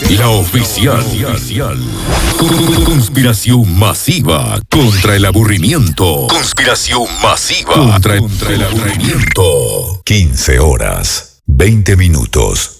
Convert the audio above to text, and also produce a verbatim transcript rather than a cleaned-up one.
La oficial. Conspiración masiva contra el aburrimiento. Conspiración masiva contra, contra el aburrimiento. quince horas, veinte minutos.